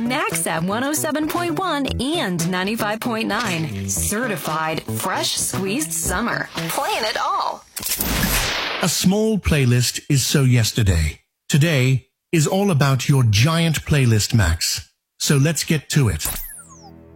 Max at 107.1 and 95.9. Certified fresh squeezed summer. Playing it all. A small playlist is so yesterday. Today is all about your giant playlist, Max. So let's get to it.